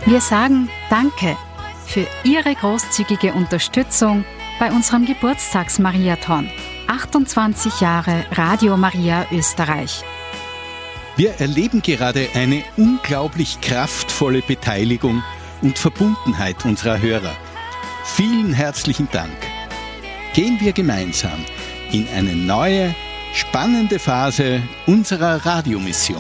Wir sagen Danke für Ihre großzügige Unterstützung bei unserem Geburtstagsmariathon. 28 Jahre Radio Maria Österreich. Wir erleben gerade eine unglaublich kraftvolle Beteiligung und Verbundenheit unserer Hörer. Vielen herzlichen Dank. Gehen wir gemeinsam in eine neue, spannende Phase unserer Radiomission.